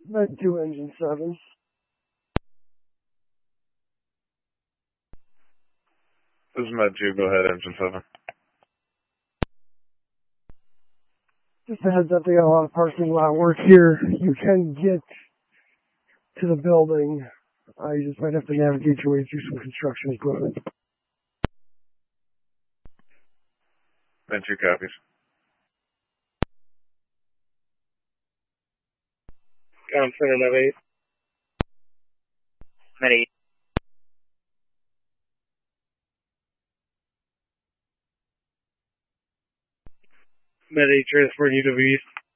Med 2, Engine 7. This is Med 2, go ahead, Engine 7. Just a heads up, they got a lot of parking lot work here. You can get to the building. You just might have to navigate your way through some construction equipment. Med 2 copies. Center Med 8. Med 8. Med 8 transferring you to the east.